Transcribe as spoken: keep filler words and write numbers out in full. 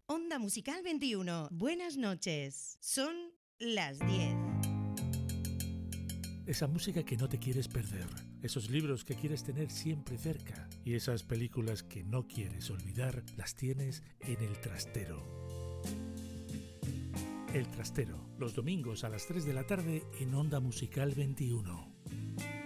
Onda Musical veintiuno. Buenas noches. Son las diez. Esa música que no te quieres perder, esos libros que quieres tener siempre cerca y esas películas que no quieres olvidar, las tienes en El Trastero. El Trastero, los domingos a las tres de la tarde en Onda Musical veintiuno.